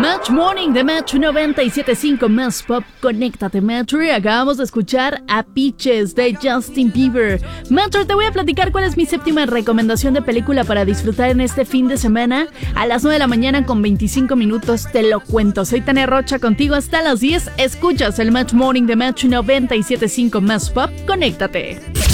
Match Morning de Metro 97.5 más pop. Conéctate, Metro. Y acabamos de escuchar a Peaches de Justin Bieber. Metro, te voy a platicar cuál es mi séptima recomendación de película para disfrutar en este fin de semana. A las 9 de la mañana con 25 minutos te lo cuento. Soy Tania Rocha, contigo hasta las 10. Escuchas el Match Morning de Metro 97.5 más pop. Conéctate.